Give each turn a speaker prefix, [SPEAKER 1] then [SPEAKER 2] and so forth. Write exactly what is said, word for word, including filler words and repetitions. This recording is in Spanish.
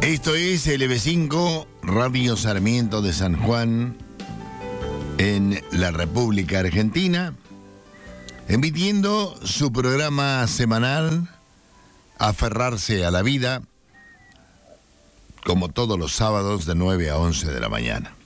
[SPEAKER 1] Esto es L B cinco, Radio Sarmiento de San Juan, en la República Argentina, emitiendo su programa semanal, Aferrarse a la Vida, como todos los sábados de nueve a once de la mañana.